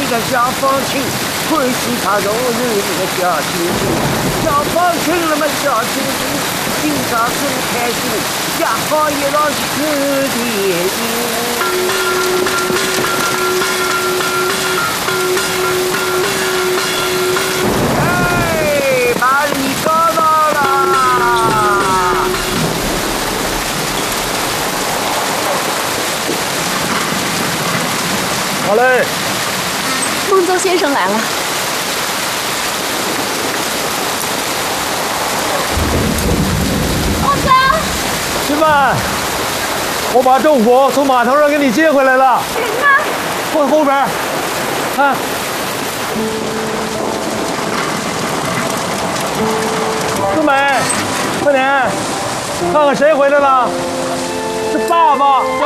个小风琴，会是他柔软的小星星。小风琴那么小星星，今朝真开心，下好一场好电影。哎，把你找到了。 好嘞。 孟宗先生来了。孟宗， 媳妇，我把仲国从码头上给你接回来了。 人呢？ 后边，看。冬梅，快点，看看谁回来了？是爸爸。